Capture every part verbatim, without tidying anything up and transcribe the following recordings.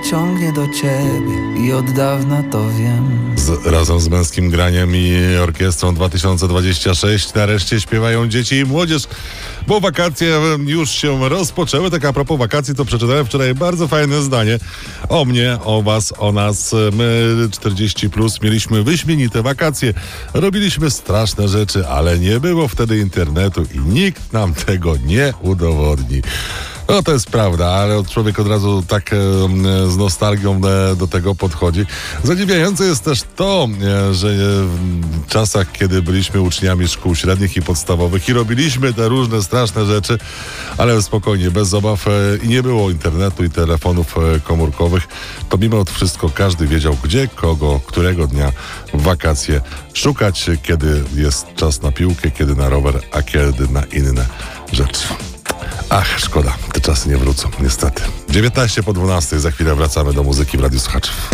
ciągnie do ciebie i od dawna to wiem. Z, razem z Męskim Graniem i Orkiestrą dwa tysiące dwadzieścia sześć nareszcie śpiewają dzieci i młodzież, bo wakacje już się rozpoczęły. Tak a propos wakacji, to przeczytałem wczoraj bardzo fajne zdanie o mnie, o was, o nas. My czterdzieści plus mieliśmy wyśmienite wakacje, robiliśmy straszne rzeczy, ale nie było wtedy internetu i nikt nam tego nie udowodni. No to jest prawda, ale człowiek od razu tak e, z nostalgią e, do tego podchodzi. Zadziwiające jest też to, e, że e, w czasach, kiedy byliśmy uczniami szkół średnich i podstawowych i robiliśmy te różne straszne rzeczy, ale spokojnie, bez obaw e, i nie było internetu i telefonów e, komórkowych, to mimo wszystko każdy wiedział, gdzie, kogo, którego dnia w wakacje szukać, kiedy jest czas na piłkę, kiedy na rower, a kiedy na inne rzeczy. Ach, szkoda, te czasy nie wrócą, niestety. dziewiętnaście po dwunastej, za chwilę wracamy do muzyki w Radiu Sochaczew.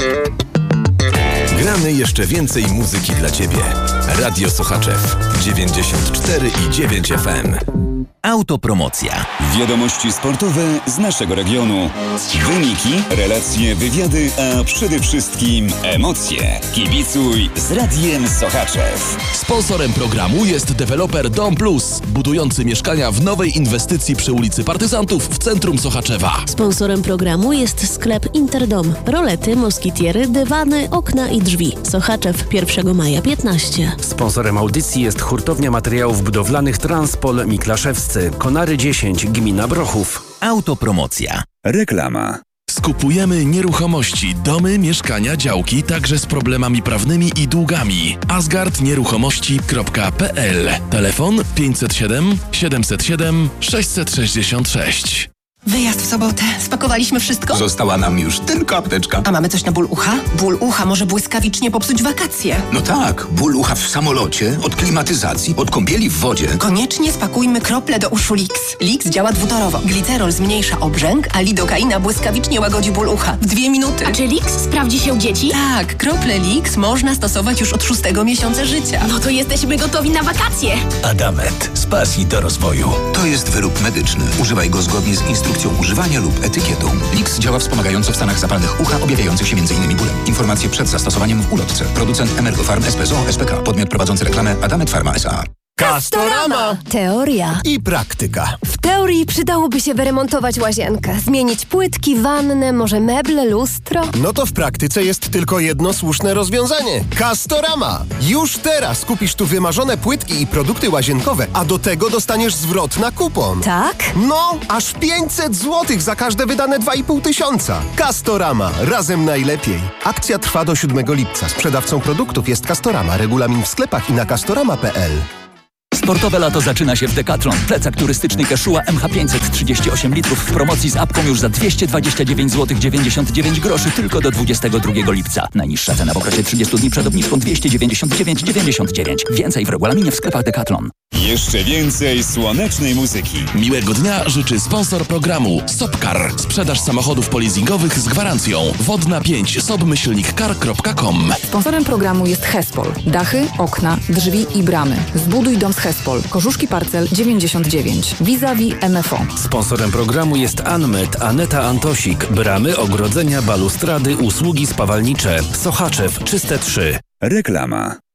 Gramy jeszcze więcej muzyki dla Ciebie. Radio Sochaczew dziewięćdziesiąt cztery i dziewięć F M. Autopromocja. Wiadomości sportowe z naszego regionu. Wyniki, relacje, wywiady, a przede wszystkim emocje. Kibicuj z Radiem Sochaczew. Sponsorem programu jest deweloper Dom Plus, budujący mieszkania w nowej inwestycji przy ulicy Partyzantów w centrum Sochaczewa. Sponsorem programu jest sklep Interdom. Rolety, moskitiery, dywany, okna i drzwi. Sochaczew pierwszego maja piętnaście. Sponsorem audycji jest hurtownia materiałów budowlanych Transpol Miklaszewscy. Konary dziesięć, gmina Brochów. Autopromocja. Reklama. Skupujemy nieruchomości, domy, mieszkania, działki, także z problemami prawnymi i długami. asgard nieruchomości kropka p l. Telefon pięćset siedem, siedemset siedem, sześćset sześćdziesiąt sześć. Wyjazd w sobotę. Spakowaliśmy wszystko? Została nam już tylko apteczka. A mamy coś na ból ucha? Ból ucha może błyskawicznie popsuć wakacje. No tak, ból ucha w samolocie, od klimatyzacji, od kąpieli w wodzie. Koniecznie spakujmy krople do uszu Lix. Lix działa dwutorowo. Glicerol zmniejsza obrzęk, a lidokaina błyskawicznie łagodzi ból ucha. W dwie minuty. A czy Lix sprawdzi się u dzieci? Tak, krople Lix można stosować już od szóstego miesiąca życia. No to jesteśmy gotowi na wakacje. Adamant. Z pasji do rozwoju. To jest wyrób medyczny. Używaj go zgodnie z instrukcją używania lub etykietą. Lix działa wspomagająco w stanach zapalnych ucha objawiających się między innymi bólem. Informacje przed zastosowaniem w ulotce. Producent Emergofarm S P Z O S P K. Podmiot prowadzący reklamę Adamant Pharma S A. Castorama! Teoria i praktyka. W teorii przydałoby się wyremontować łazienkę, zmienić płytki, wannę, może meble, lustro. No to w praktyce jest tylko jedno słuszne rozwiązanie. Castorama! Już teraz kupisz tu wymarzone płytki i produkty łazienkowe, a do tego dostaniesz zwrot na kupon. Tak? No, aż pięćset złotych za każde wydane dwa i pół tysiąca. Castorama. Razem najlepiej. Akcja trwa do siódmego lipca. Sprzedawcą produktów jest Castorama. Regulamin w sklepach i na castorama kropka p l. Sportowe lato zaczyna się w Decathlon. Plecak turystyczny Quechua M H pięćset trzydzieści osiem litrów w promocji z apką już za dwieście dwadzieścia dziewięć złotych dziewięćdziesiąt dziewięć groszy tylko do dwudziestego drugiego lipca. Najniższa cena w okresie trzydziestu dni przed obniżką dwieście dziewięćdziesiąt dziewięć dziewięćdziesiąt dziewięć. Więcej w regulaminie w sklepach Decathlon. Jeszcze więcej słonecznej muzyki. Miłego dnia życzy sponsor programu Sopcar. Sprzedaż samochodów polizingowych z gwarancją. Wodna pięć sobmyślnik car kropka com. Sponsorem programu jest Hespol. Dachy, okna, drzwi i bramy. Zbuduj dom z Hespol. Korzuszki Parcel dziewięćdziesiąt dziewięć. Vis-a-vis M F O. Sponsorem programu jest Anmet, Aneta Antosik. Bramy, ogrodzenia, balustrady, usługi spawalnicze. Sochaczew, czyste trzy. Reklama.